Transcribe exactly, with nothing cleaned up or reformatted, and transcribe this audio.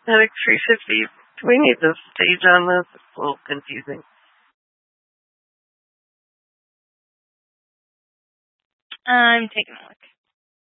Medic three fifty. Do we need the stage on this? It's a little confusing. I'm taking a look.